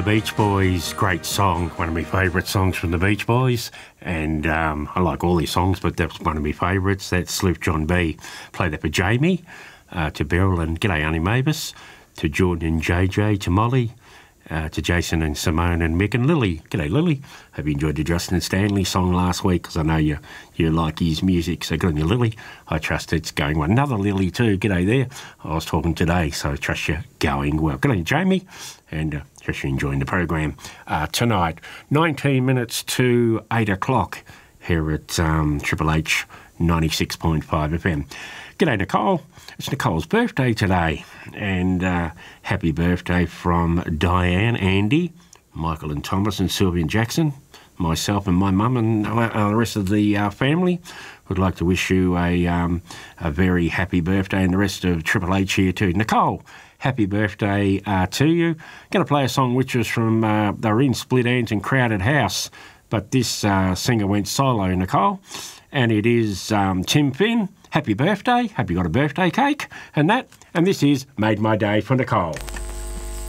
the Beach Boys, great song, one of my favourite songs from the Beach Boys, and I like all these songs, but that's one of my favourites. That's Sloop John B. Play that for Jamie, to Beryl and g'day Auntie Mavis, to Jordan and JJ, to Molly, to Jason and Simone and Mick and Lily. G'day Lily. Hope you enjoyed the Justin Stanley song last week, because I know you like his music, so good on you Lily. I trust it's going well. Another Lily too, g'day there. I was talking today, so I trust you're going well. G'day Jamie, and trust you're enjoying the program tonight. 19 minutes to 8 o'clock here at Triple H 96.5 FM. G'day Nicole. It's Nicole's birthday today, and happy birthday from Diane, Andy, Michael and Thomas and Sylvia and Jackson, myself and my mum and the rest of the family. Would like to wish you a very happy birthday, and the rest of Triple H here too. Nicole, happy birthday to you. Going to play a song which was from, they were in Split Ends and Crowded House, but this singer went solo, Nicole, and it is Tim Finn. Happy birthday. Hope you got a birthday cake and that. And this is Made My Day for Nicole.